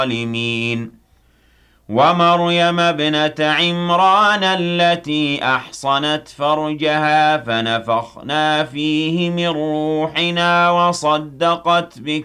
الظالمين ومريم ابنة عمران التي أحصنت فرجها فنفخنا فيه من روحنا وصدقت